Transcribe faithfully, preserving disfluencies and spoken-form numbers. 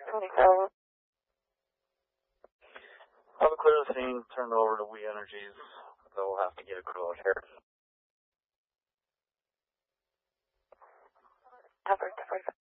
twenty-seven. I'll clear the scene, turn it over to We Energies. They'll have to get a crew out here. Effort, effort.